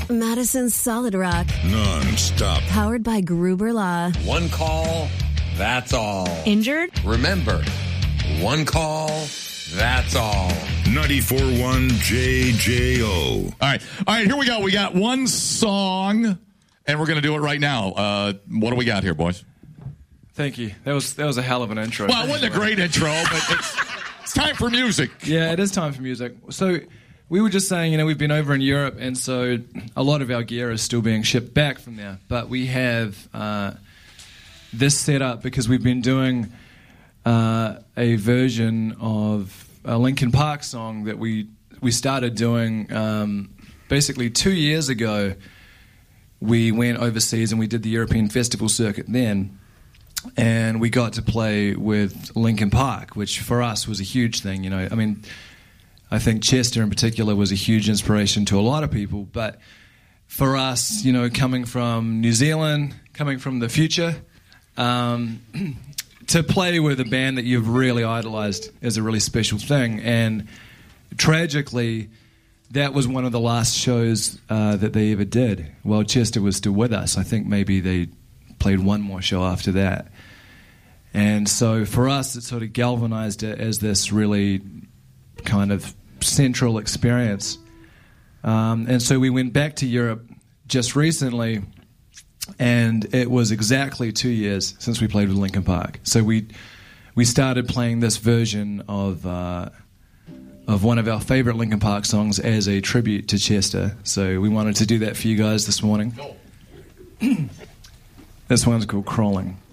Madison's Solid Rock. Non-stop. Powered by Gruber Law. One call, that's all. Injured? Remember, one call, that's all. 94.1 JJO. All right, here we go. We got one song, and we're going to do it right now. What do we got here, boys? Thank you. That was a hell of an intro. Well, it wasn't a great intro, but it's time for music. Yeah, it is time for music. So we were just saying, we've been over in Europe, and so a lot of our gear is still being shipped back from there. But we have this set up because we've been doing a version of a Linkin Park song that we started doing basically 2 years ago. We went overseas and we did the European festival circuit then, and we got to play with Linkin Park, which for us was a huge thing. I think Chester in particular was a huge inspiration to a lot of people, but for us, coming from New Zealand, coming from the future, to play with a band that you've really idolized is a really special thing. And tragically, that was one of the last shows that they ever did while Chester was still with us. I think maybe they played one more show after that. And so for us, it sort of galvanized it as this really kind of central experience. And so we went back to Europe just recently, and it was exactly 2 years since we played with Linkin Park. So we started playing this version of one of our favorite Linkin Park songs as a tribute to Chester. So we wanted to do that for you guys this morning. This one's called Crawling.